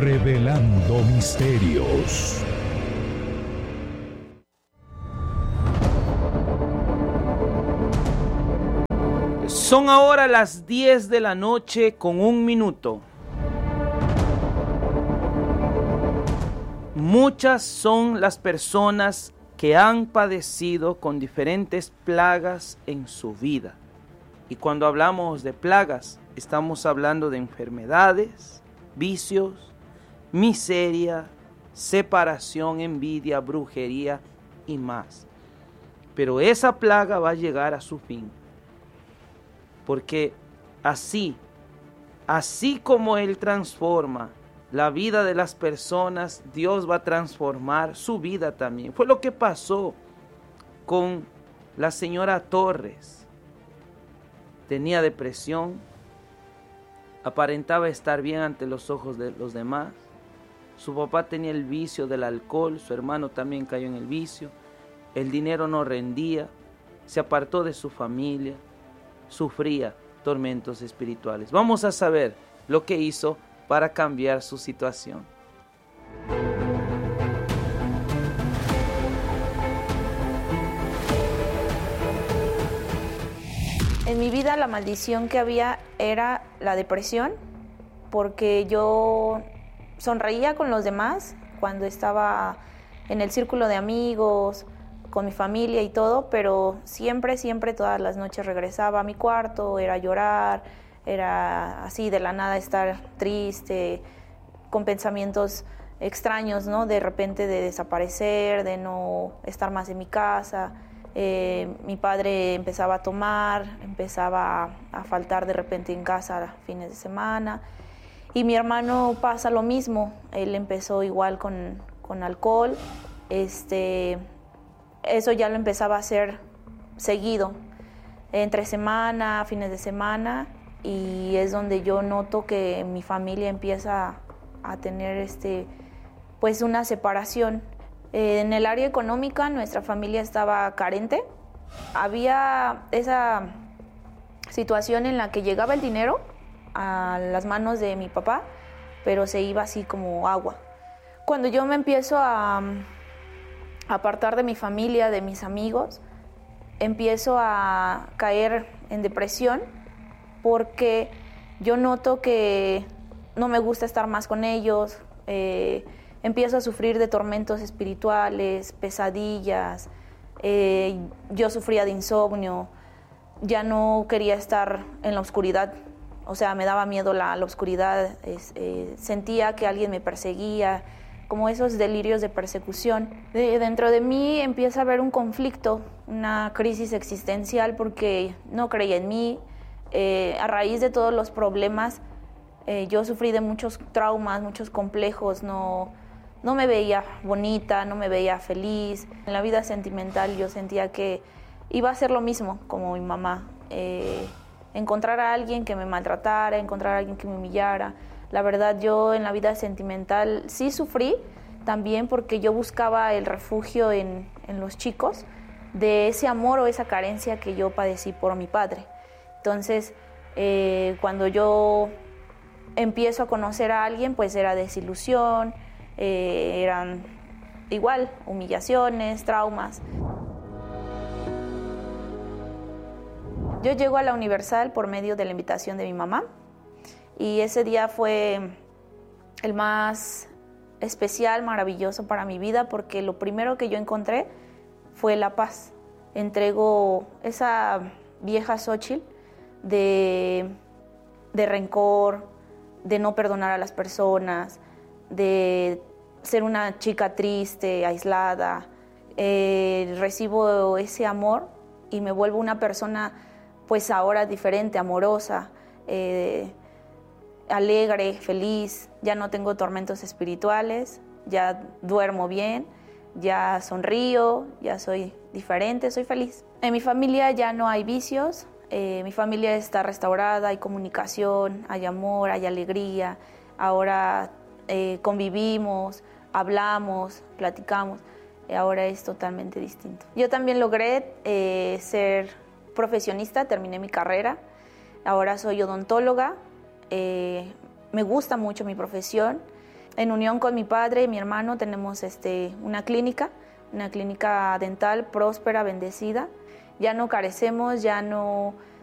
Revelando misterios. Son ahora las 10 de la noche con 1 minuto. Muchas son las personas que han padecido con diferentes plagas en su vida. Y cuando hablamos de plagas, estamos hablando de enfermedades, vicios, miseria, separación, envidia, brujería y más. Pero esa plaga va a llegar a su fin. Porque así como Él transforma la vida de las personas, Dios va a transformar su vida también. Fue lo que pasó con la señora Torres. Tenía depresión, aparentaba estar bien ante los ojos de los demás. Su papá tenía el vicio del alcohol, su hermano también cayó en el vicio. El dinero no rendía, se apartó de su familia, sufría tormentos espirituales. Vamos a saber lo que hizo para cambiar su situación. En mi vida la maldición que había era la depresión, porque yo sonreía con los demás cuando estaba en el círculo de amigos, con mi familia y todo, pero siempre, todas las noches regresaba a mi cuarto, era llorar, era así de la nada estar triste, con pensamientos extraños, ¿no? De repente de desaparecer, de no estar más en mi casa. Mi padre empezaba a tomar, empezaba a faltar de repente en casa fines de semana. Y mi hermano pasa lo mismo, él empezó igual con alcohol, eso ya lo empezaba a hacer seguido, entre semana, fines de semana, y es donde yo noto que mi familia empieza a tener pues una separación. En el área económica nuestra familia estaba carente, había esa situación en la que llegaba el dinero a las manos de mi papá, pero se iba así como agua. Cuando yo me empiezo a apartar de mi familia, de mis amigos, empiezo a caer en depresión porque yo noto que no me gusta estar más con ellos, empiezo a sufrir de tormentos espirituales, pesadillas, yo sufría de insomnio, ya no quería estar en la oscuridad, o sea, me daba miedo la oscuridad, sentía que alguien me perseguía, como esos delirios de persecución. Dentro de mí empieza a haber un conflicto, una crisis existencial porque no creía en mí. A raíz de todos los problemas, yo sufrí de muchos traumas, muchos complejos, no me veía bonita, no me veía feliz. En la vida sentimental yo sentía que iba a ser lo mismo como mi mamá. Encontrar a alguien que me maltratara, encontrar a alguien que me humillara. La verdad, yo en la vida sentimental sí sufrí también porque yo buscaba el refugio en los chicos de ese amor o esa carencia que yo padecí por mi padre. Entonces, cuando yo empiezo a conocer a alguien, pues era desilusión, eran igual humillaciones, traumas. Yo llego a la Universal por medio de la invitación de mi mamá. Y ese día fue el más especial, maravilloso para mi vida, porque lo primero que yo encontré fue la paz. Entrego esa vieja Xóchitl de rencor, de no perdonar a las personas, de ser una chica triste, aislada. Recibo ese amor y me vuelvo una persona, pues ahora diferente, amorosa, alegre, feliz, ya no tengo tormentos espirituales, ya duermo bien, ya sonrío, ya soy diferente, soy feliz. En mi familia ya no hay vicios, mi familia está restaurada, hay comunicación, hay amor, hay alegría, ahora convivimos, hablamos, platicamos, ahora es totalmente distinto. Yo también logré ser profesionista, terminé mi carrera, ahora soy odontóloga. Me gusta mucho mi profesión En unión con mi padre y mi hermano tenemos una clínica dental próspera, bendecida. Ya no carecemos, ya no